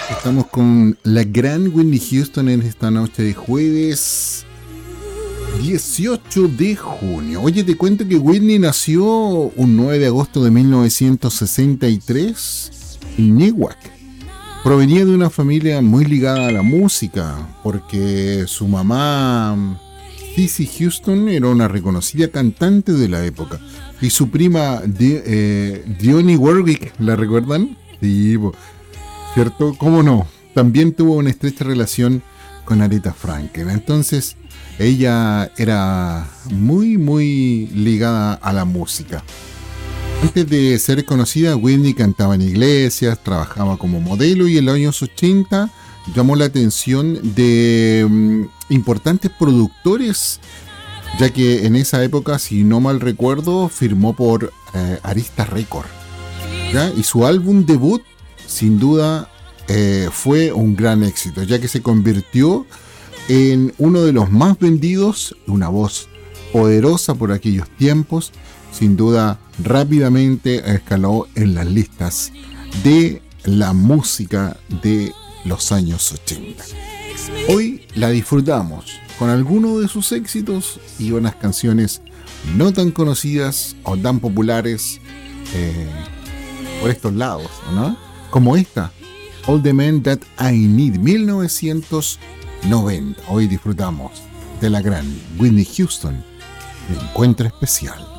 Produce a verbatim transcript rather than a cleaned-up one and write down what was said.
Estamos con la gran Whitney Houston en esta noche de jueves dieciocho de junio. Oye, te cuento que Whitney nació un nueve de agosto de mil novecientos sesenta y tres en Newark. Provenía de una familia muy ligada a la música, porque su mamá, Cissy Houston, era una reconocida cantante de la época. Y su prima, Di- eh, Dionne Warwick, ¿la recuerdan? Sí, po. ¿Cierto? ¿Cómo no? También tuvo una estrecha relación con Aretha Franklin. Entonces, ella era muy, muy ligada a la música. Antes de ser conocida, Whitney cantaba en iglesias, trabajaba como modelo y en los años ochenta llamó la atención de um, importantes productores, ya que en esa época, si no mal recuerdo, firmó por eh, Arista Record, ¿ya? Y su álbum debut, sin duda, eh, fue un gran éxito, ya que se convirtió en uno de los más vendidos, una voz poderosa por aquellos tiempos. Sin duda, rápidamente escaló en las listas de la música de los años ochenta. Hoy la disfrutamos con algunos de sus éxitos y unas canciones no tan conocidas o tan populares eh, por estos lados, ¿no? Como esta, All the Men That I Need, mil novecientos noventa. Hoy disfrutamos de la gran Whitney Houston, de Encuentro Especial.